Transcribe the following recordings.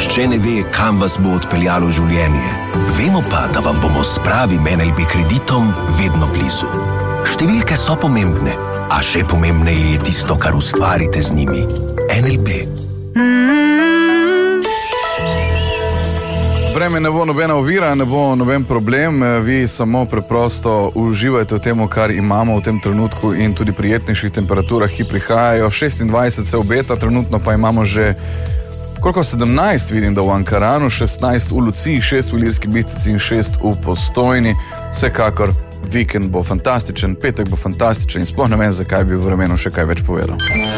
Nihče ne ve, kam vas bo odpeljalo življenje. Vemo pa, da vam bomo s pravim NLB kreditom vedno blizu. Številke so pomembne, a še pomembneje je tisto, kar ustvarite z njimi. NLB. Vreme ne bo nobena ovira, ne bo noben problem, vi samo preprosto uživajte v tem, kar imamo v tem trenutku in tudi prijetnejših temperaturah, ki prihajajo. 26 se obeta, trenutno pa imamo že 17, vidim, da v Ankaranu, 16 v Luciji, 6 v Ilirski Bistrici in 6 v Postojni. Vsekakor vikend bo fantastičen, petek bo fantastičen in sploh ne vem, zakaj bi v vremenu še kaj več povedal.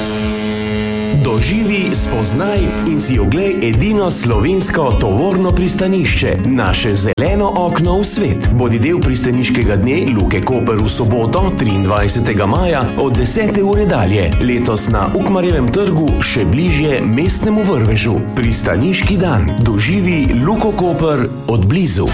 Doživi, spoznaj in si oglej edino slovensko tovorno pristanišče, naše zeleno okno v svet. Bodi del pristaniškega dne Luke Koper v soboto, 23. maja od 10. ure dalje. Letos na Ukmarjevem trgu, še bližje mestnemu vrvežu. Pristaniški dan. Doživi Luko Koper od blizu.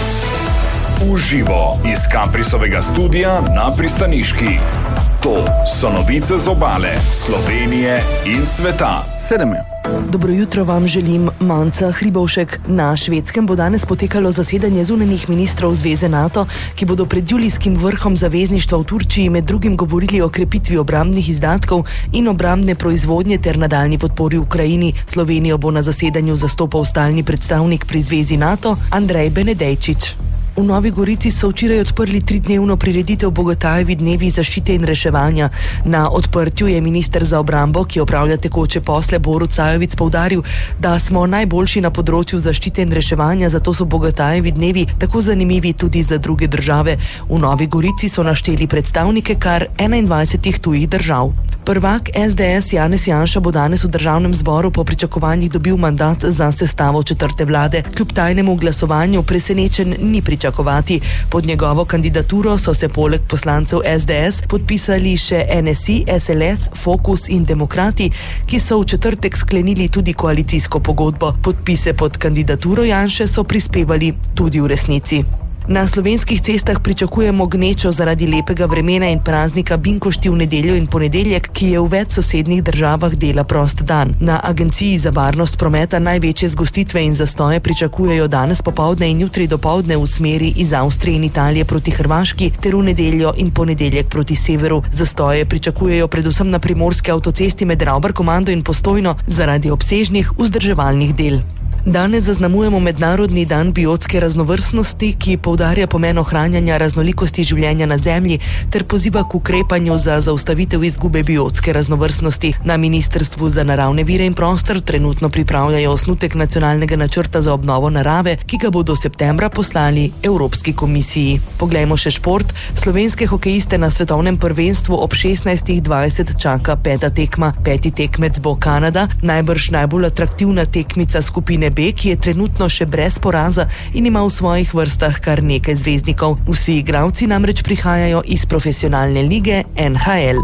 Uživo iz Kaprisovega studia na pristaniški. To so novice z obale, Slovenije in sveta. 7. Dobro jutro vam želim, Manca Hribovšek. Na Švedskem bo danes potekalo zasedanje zunanjih ministrov Zveze NATO, ki bodo pred julijskim vrhom zavezništva v Turčiji med drugim govorili o krepitvi obrambnih izdatkov in obrambne proizvodnje ter nadaljnji podpori Ukrajini. Slovenijo bo na zasedanju zastopal stalni predstavnik pri Zvezi NATO Andrej Benedejčič. V Novi Gorici so včeraj odprli 3-dnevno prireditev Bogotajevi dnevi zaščite in reševanja. Na odprtju je minister za obrambo, ki opravlja tekoče posle, Borut Sajovic, poudaril, da smo najboljši na področju zaščite in reševanja, zato so Bogotajevi dnevi tako zanimivi tudi za druge države. V Novi Gorici so našteli predstavnike kar 21 tujih držav. Prvak SDS Janez Janša bo danes v državnem zboru po pričakovanjih dobil mandat za sestavo četrte vlade. Kljub tajnemu glasovanju presenečen ni pričakovati. Pod njegovo kandidaturo so se poleg poslancev SDS podpisali še NSI, SLS, Fokus in Demokrati, ki so v četrtek sklenili tudi koalicijsko pogodbo. Podpise pod kandidaturo Janše so prispevali tudi v resnici. Na slovenskih cestah pričakujemo gnečo zaradi lepega vremena in praznika Binkošti v nedeljo in ponedeljek, ki je v več sosednjih državah dela prost dan. Na Agenciji za varnost prometa največje zgostitve in zastoje pričakujejo danes popoldne in jutri dopoldne v smeri iz Avstrije in Italije proti Hrvaški ter v nedeljo in ponedeljek proti severu. Zastoje pričakujejo predvsem na primorski avtocesti med Ravbar-Komando in Postojno zaradi obsežnih vzdrževalnih del. Danes zaznamujemo Mednarodni dan biotske raznovrstnosti, ki poudarja pomen ohranjanja raznolikosti življenja na Zemlji ter poziva k ukrepanju za zaustavitev izgube biotske raznovrstnosti. Na Ministrstvu za naravne vire in prostor trenutno pripravljajo osnutek nacionalnega načrta za obnovo narave, ki ga bodo septembra poslali Evropski komisiji. Poglejmo še šport. Slovenske hokejiste na svetovnem prvenstvu ob 16:20 čaka 5. tekma. 5. tekmec bo Kanada, najbrž najbolj atraktivna tekmica skupine B, ki je trenutno še brez poraza in ima v svojih vrstah kar nekaj zvezdnikov. Vsi igralci namreč prihajajo iz profesionalne lige NHL.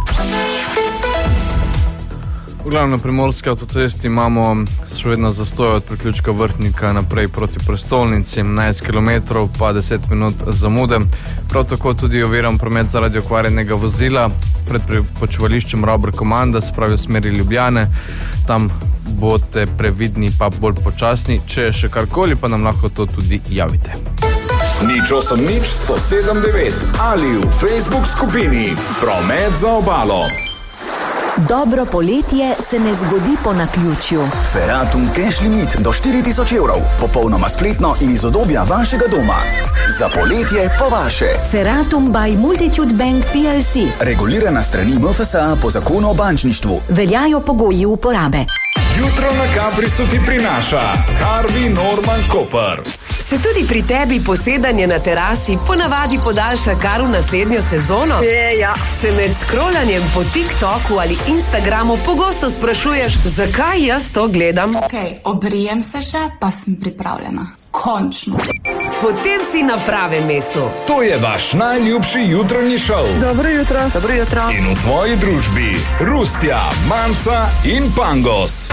V glavnem na primorski avtocesti imamo še vedno zastoj od priključka Vrhnika naprej proti prestolnici, 11 km pa 10 minut zamude. Prav tako tudi oviran promet zaradi okvarjenega vozila pred počivališčem Ravbar-Komanda, se pravi v smeri Ljubljane. Tam boste previdni pa bolj počasni. Če je še karkoli, pa nam lahko to tudi javite. Nič 107.9 ali v Facebook skupini Promet za obalo. Dobro poletje se ne zgodi po naključju. Feratum cash limit do 4000 evrov. Popolnoma spletno in iz udobja vašega doma. Za poletje po vaše. Feratum by Multitude Bank PLC. Regulirana strani MFSA po zakonu o bančništvu. Veljajo pogoji uporabe. Jutro na Kaprisu ti prinaša Harvey Norman Koper. Se tudi pri tebi posedanje na terasi ponavadi podaljša kar v naslednjo sezono? Ja. Se med scrollanjem po TikToku ali Instagramu pogosto sprašuješ, zakaj jaz to gledam? Obrijem se še, pa sem pripravljena. Končno. Potem si na pravem mestu. To je vaš najljubši jutranji šov. Dobro jutro. Dobro jutro. In v tvoji družbi Rustja, Manca in Pangos.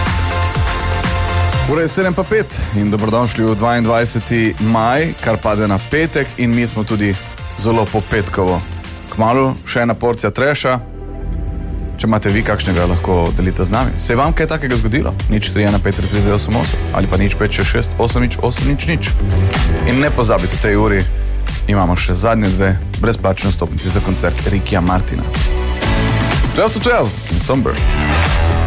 Ura je 7:05 in dobrodošli v 22. maj, kar pade na petek in mi smo tudi zelo popetkovo. Kmalu še ena porcija treša. Če imate vi kakšnega, lahko delite z nami. Se je vam kaj takega zgodilo? 031533288 ali pa 0566800800. In ne pozabite, v tej uri imamo še zadnje 2 brezplačne vstopnice za koncert Rikija Martina. 12 to 12 in Somber.